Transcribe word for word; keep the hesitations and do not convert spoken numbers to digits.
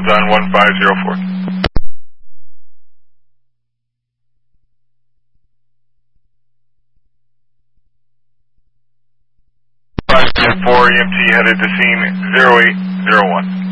details on one five zero four. five zero four E M T headed to scene zero eight zero one.